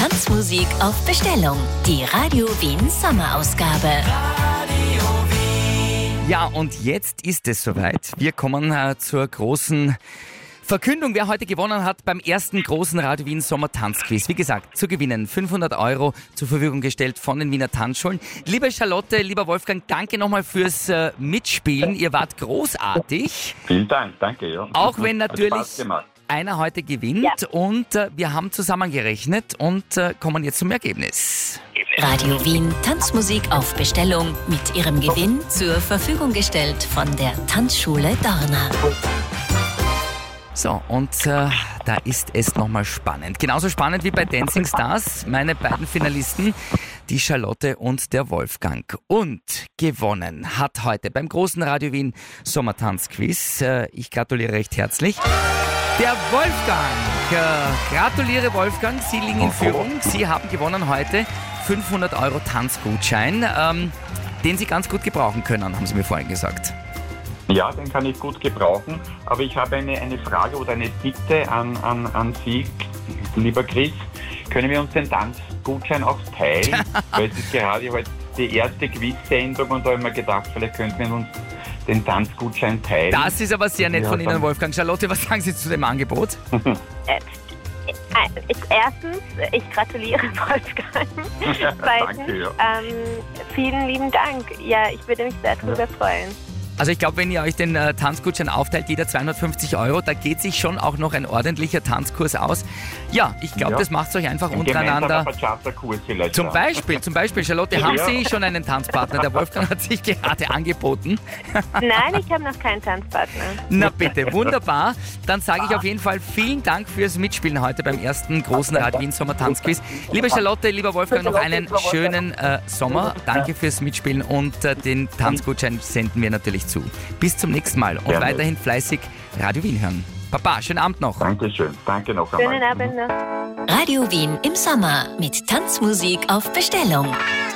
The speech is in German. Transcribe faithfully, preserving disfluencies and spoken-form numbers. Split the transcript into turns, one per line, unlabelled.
Tanzmusik auf Bestellung. Die Radio Wien Sommerausgabe.
Ja, und jetzt ist es soweit. Wir kommen äh, zur großen Verkündung, wer heute gewonnen hat beim ersten großen Radio Wien Sommer Tanzquiz. Wie gesagt, zu gewinnen fünfhundert Euro zur Verfügung gestellt von den Wiener Tanzschulen. Liebe Charlotte, lieber Wolfgang, danke nochmal fürs äh, Mitspielen. Ihr wart großartig.
Vielen Dank, danke. Ja.
Auch wenn natürlich
Hat Spaß gemacht.
einer heute gewinnt.
Ja.
Und äh, wir haben zusammengerechnet und äh, kommen jetzt zum Ergebnis.
Radio Wien Tanzmusik auf Bestellung mit ihrem Gewinn zur Verfügung gestellt von der Tanzschule Dorna.
So, und äh, da ist es nochmal spannend. Genauso spannend wie bei Dancing Stars, meine beiden Finalisten, die Charlotte und der Wolfgang. Und gewonnen hat heute beim großen Radio Wien Sommertanzquiz, äh, ich gratuliere recht herzlich, der Wolfgang. Äh, gratuliere Wolfgang, Sie liegen in Führung. Sie haben gewonnen heute fünfhundert Euro Tanzgutschein, ähm, den Sie ganz gut gebrauchen können, haben Sie mir vorhin gesagt.
Ja, den kann ich gut gebrauchen, aber ich habe eine, eine Frage oder eine Bitte an, an, an Sie, lieber Chris. Können wir uns den Tanzgutschein auch teilen? Weil es ist gerade heute die erste Quiz-Sendung und da habe ich mir gedacht, vielleicht könnten wir uns den Tanzgutschein teilen.
Das ist aber sehr nett
Ja,
von Ihnen,
dann-
Wolfgang. Charlotte, was sagen Sie zu dem Angebot?
Äh, Erstens, ich gratuliere Wolfgang. Zweitens,
Danke, ja.
ähm, vielen lieben Dank. Ja, ich würde mich sehr darüber freuen.
Also ich glaube, wenn ihr euch den äh, Tanzgutschein aufteilt, jeder zweihundertfünfzig Euro, da geht sich schon auch noch ein ordentlicher Tanzkurs aus. Ja, ich glaube,
Ja.
das macht euch einfach
Ein
untereinander.
gemeinsamer Bachata-Kurs vielleicht.
Zum
auch.
Beispiel, zum Beispiel, Charlotte, haben
Ja.
Sie schon einen Tanzpartner? Der Wolfgang hat sich gerade angeboten.
Nein, ich habe noch keinen Tanzpartner.
Na bitte, wunderbar. Dann sage ich auf jeden Fall vielen Dank fürs Mitspielen heute beim ersten großen Radio Wien Sommer Tanzquiz. Liebe Charlotte, lieber Wolfgang, noch einen schönen äh, Sommer. Danke fürs Mitspielen und äh, den Tanzgutschein senden wir natürlich zu. Bis zum nächsten Mal und
Gerne.
weiterhin fleißig Radio Wien hören. Papa, schönen Abend noch.
Dankeschön, danke noch einmal.
Schönen Abend noch.
Radio Wien im Sommer mit Tanzmusik auf Bestellung.